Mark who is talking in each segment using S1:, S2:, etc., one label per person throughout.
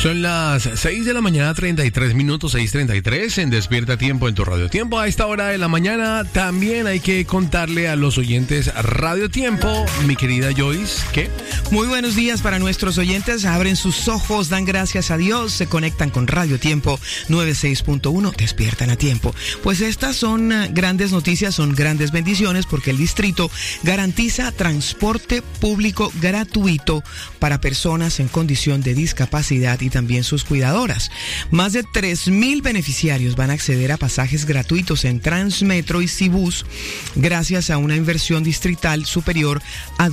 S1: Son las 6 de la mañana, 33 minutos, 6:33 en Despierta Tiempo en tu Radio Tiempo. A esta hora de la mañana también hay que contarle a los oyentes Radio Tiempo, mi querida Joyce, ¿qué?
S2: Muy buenos días para nuestros oyentes. Abren sus ojos, dan gracias a Dios, se conectan con Radio Tiempo 96.1, despiertan a tiempo. Pues estas son grandes noticias, son grandes bendiciones porque el distrito garantiza transporte público gratuito para personas en condición de discapacidad y también sus cuidadoras. Más de 3,000 beneficiarios van a acceder a pasajes gratuitos en Transmetro y Cibus gracias a una inversión distrital superior a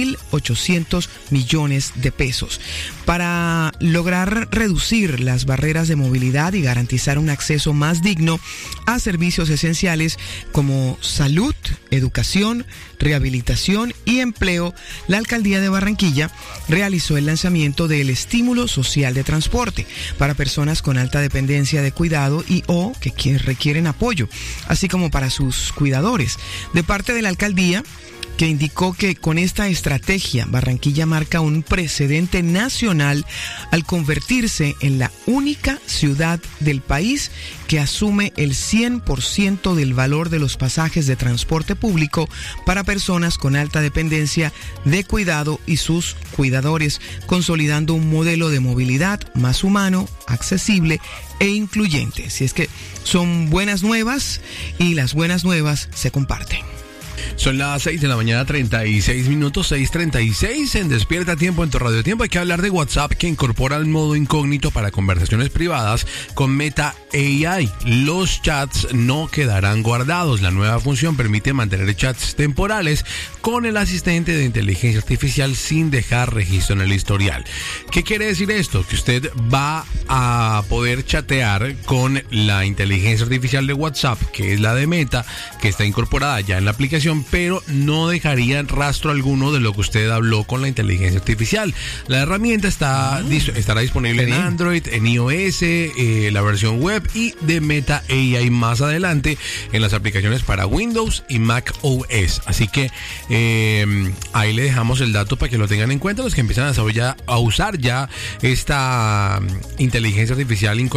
S2: 2.800 millones de pesos. Para lograr reducir las barreras de movilidad y garantizar un acceso más digno a servicios esenciales como salud, educación, rehabilitación y empleo, la Alcaldía de Barranquilla realizó el lanzamiento del Estímulo Social de Transporte para personas con alta dependencia de cuidado y o que requieren apoyo, así como para sus cuidadores. De parte de la Alcaldía, que indicó que con esta estrategia Barranquilla marca un precedente nacional al convertirse en la única ciudad del país que asume el 100% del valor de los pasajes de transporte público para personas con alta dependencia de cuidado y sus cuidadores, consolidando un modelo de movilidad más humano, accesible e incluyente. Si es que son buenas nuevas y las buenas nuevas se comparten.
S1: Son las 6 de la mañana, 36 minutos, 6:36 en Despierta Tiempo en tu Radio Tiempo. Hay que hablar de WhatsApp, que incorpora el modo incógnito para conversaciones privadas con Meta AI. Los chats no quedarán guardados. La nueva función permite mantener chats temporales con el asistente de inteligencia artificial sin dejar registro en el historial. ¿Qué quiere decir esto? Que usted va a poder chatear con la inteligencia artificial de WhatsApp, que es la de Meta, que está incorporada ya en la aplicación, pero no dejaría rastro alguno de lo que usted habló con la inteligencia artificial. La herramienta estará disponible en Android, en iOS, la versión web y de Meta AI más adelante en las aplicaciones para Windows y Mac OS. Así que ahí le dejamos el dato para que lo tengan en cuenta los que empiezan a usar ya esta inteligencia artificial incorporada